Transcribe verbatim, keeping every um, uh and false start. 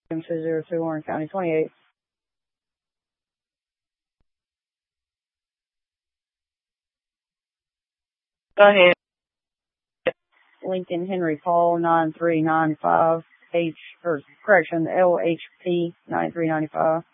two zero two, Orange County twenty-eight. Go ahead. Lincoln Henry Paul nine three nine five H, or correction, L H P nine three nine five.